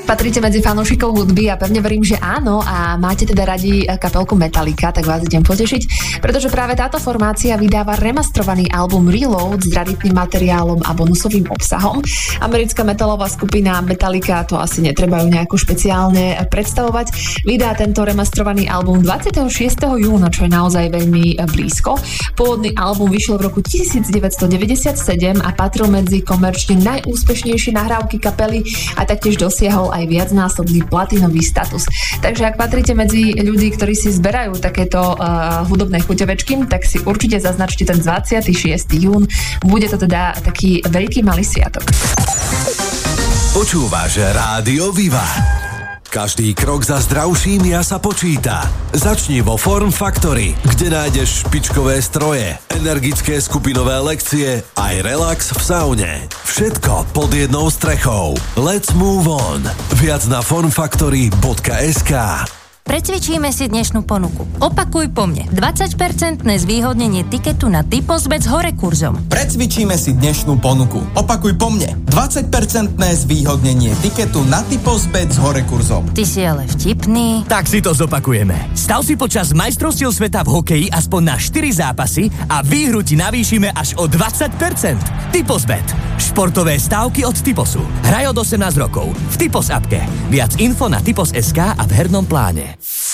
Patríte medzi fanúšikov hudby a pevne verím, že áno a máte teda radi kapelku Metallica, tak vás idem potešiť, pretože práve táto formácia vydáva remastrovaný album Reload s raditným materiálom a bonusovým obsahom. Americká metalová skupina Metallica, to asi netreba ju nejako špeciálne predstavovať, vydá tento remastrovaný album 26. júna, čo je naozaj veľmi blízko. Pôvodný album vyšiel v roku 1997 a patril medzi komerčne najúspešnejšie nahrávky kapely a taktiež dosiahol aj viacnásobný platinový status. Takže ak patríte medzi ľudí, ktorí si zberajú takéto hudobné chuťovečky, tak si určite zaznačte ten 26. jún. Bude to teda taký veľký malý sviatok. Počúvaš Rádio Viva. Každý krok za zdravším sa počíta. Začni vo Form Factory, kde nájdeš špičkové stroje, energické skupinové lekcie, aj relax v saune. Všetko pod jednou strechou. Let's move on. Viac na formfactory.sk. Precvičíme si dnešnú ponuku. Opakuj po mne. 20% zvýhodnenie tiketu na Typosbet s horekurzom. Precvičíme si dnešnú ponuku. Opakuj po mne. 20% zvýhodnenie tiketu na Typosbet s horekurzom. Ty si ale vtipný. Tak si to zopakujeme. Stav si počas majstrovstiev sveta v hokeji aspoň na 4 zápasy a výhru ti navýšime až o 20%. Typosbet. Športové stávky od Typosu. Hraj od 18 rokov. V Typos appke. Viac info na typos.sk a v hernom pláne.